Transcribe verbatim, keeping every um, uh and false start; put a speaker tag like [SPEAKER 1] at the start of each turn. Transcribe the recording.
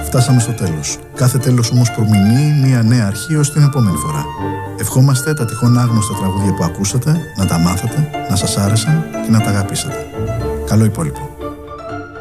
[SPEAKER 1] φτάσαμε στο τέλος. Κάθε τέλος όμως προμηνύει μια νέα αρχή ως την επόμενη φορά. Ευχόμαστε τα τυχόν άγνωστα τραγούδια που ακούσατε να τα μάθατε, να σας άρεσαν και να τα αγαπήσατε. Καλό υπόλοιπο.